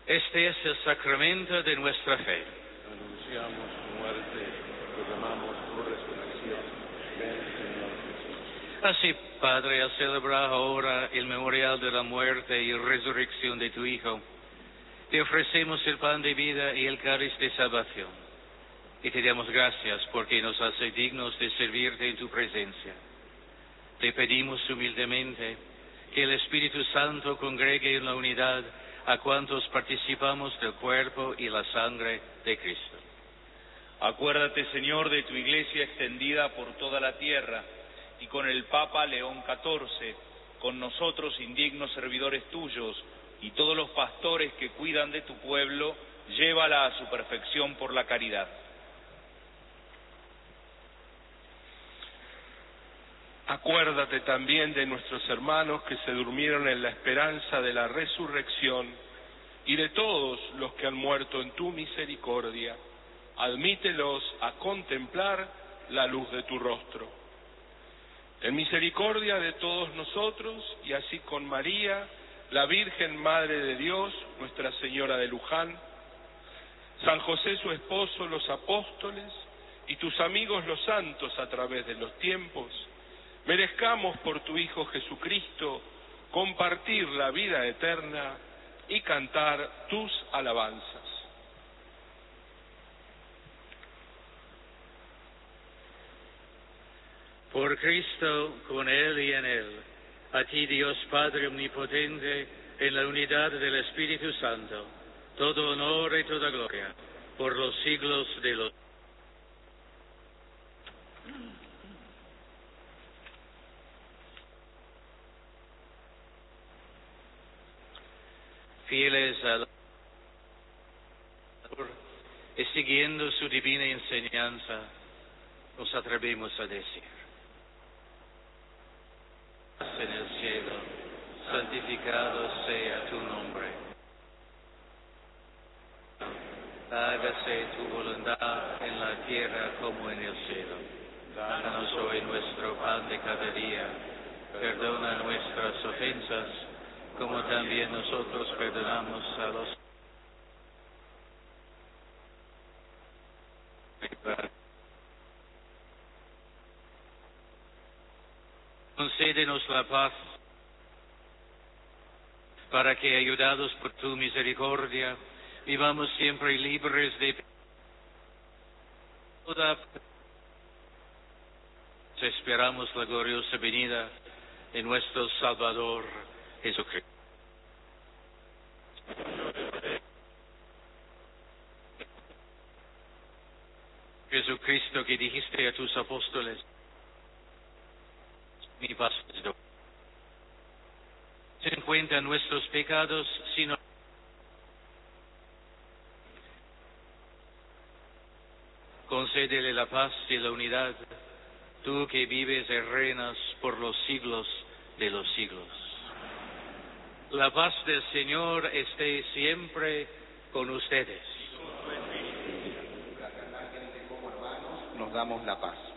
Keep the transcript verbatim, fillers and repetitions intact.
Este es el sacramento de nuestra fe. Anunciamos tu muerte, proclamamos tu resurrección. Ven, Señor Jesús. Así, Padre, al celebrar ahora el memorial de la muerte y resurrección de tu Hijo, te ofrecemos el pan de vida y el cáliz de salvación. Y te damos gracias porque nos hace dignos de servirte en tu presencia. Te pedimos humildemente que el Espíritu Santo congregue en la unidad a cuantos participamos del cuerpo y la sangre de Cristo. Acuérdate, Señor, de tu Iglesia extendida por toda la tierra, y con el Papa León catorce, con nosotros indignos servidores tuyos, y todos los pastores que cuidan de tu pueblo, llévala a su perfección por la caridad. Acuérdate también de nuestros hermanos que se durmieron en la esperanza de la resurrección y de todos los que han muerto en tu misericordia. Admítelos a contemplar la luz de tu rostro. En misericordia de todos nosotros, y así con María, la Virgen Madre de Dios, Nuestra Señora de Luján, San José su esposo, los apóstoles y tus amigos los santos a través de los tiempos, merezcamos por tu Hijo Jesucristo compartir la vida eterna y cantar tus alabanzas. Por Cristo, con Él y en Él, a ti Dios Padre Omnipotente, en la unidad del Espíritu Santo, todo honor y toda gloria, por los siglos de los siglos. Fieles al Señor y siguiendo su divina enseñanza, nos atrevemos a decir: en el cielo, santificado sea tu nombre. Hágase tu voluntad en la tierra como en el cielo. Danos hoy nuestro pan de cada día. Perdona nuestras ofensas, como también nosotros perdonamos a los concédenos la paz, para que, ayudados por tu misericordia, vivamos siempre libres de toda. Esperamos la gloriosa venida de nuestro Salvador Jesucristo. Jesucristo, que dijiste a tus apóstoles: mi paz les doy. Ten en cuenta nuestros pecados, sino concédele la paz y la unidad, tú que vives y reinas por los siglos de los siglos. La paz del Señor esté siempre con ustedes. Nos damos la paz.